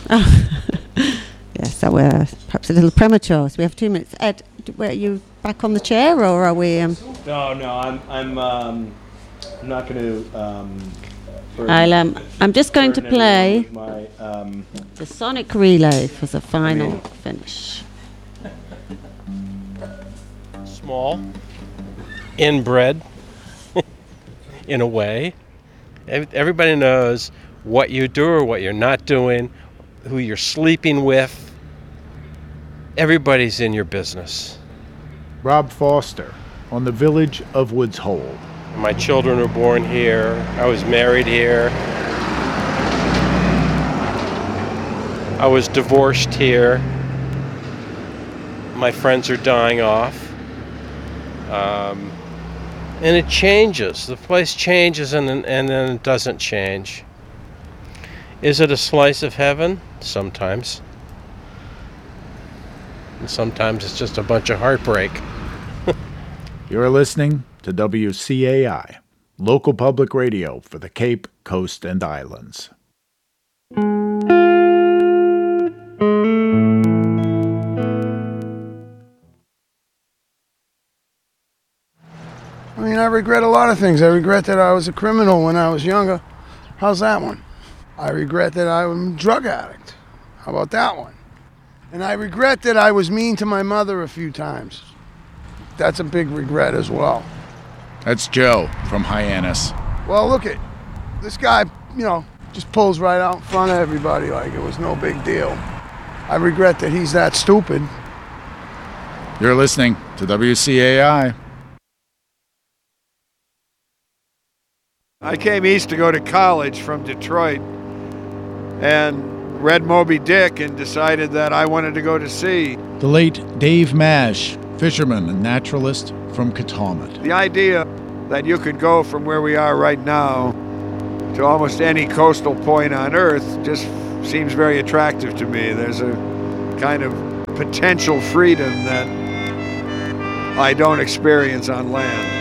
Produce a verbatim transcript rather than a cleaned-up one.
Oh. Yes, so we're perhaps a little premature. So we have two minutes. Ed, are you back on the chair, or are we? Um... No, no, I'm, I'm, um, I'm not going to. Um, I'll, um, I'm just going to play my, um, the Sonic Relay for the final I mean, finish. Small, inbred, in a way. Everybody knows what you do or what you're not doing, who you're sleeping with. Everybody's in your business. Rob Foster on the village of Woods Hole. My children were born here. I was married here. I was divorced here. My friends are dying off. Um, and it changes. The place changes and, and then it doesn't change. Is it a slice of heaven? Sometimes. And sometimes it's just a bunch of heartbreak. You're listening to W C A I, local public radio for the Cape, Coast, and Islands. I mean, I regret a lot of things. I regret that I was a criminal when I was younger. How's that one? I regret that I was a drug addict. How about that one? And I regret that I was mean to my mother a few times. That's a big regret as well. That's Joe from Hyannis. Well, look at this guy, you know, just pulls right out in front of everybody like it was no big deal. I regret that he's that stupid. You're listening to W C A I. I came east to go to college from Detroit and read Moby Dick and decided that I wanted to go to sea. The late Dave Mash, fisherman and naturalist from Catawmet. The idea that you could go from where we are right now to almost any coastal point on Earth just seems very attractive to me. There's a kind of potential freedom that I don't experience on land.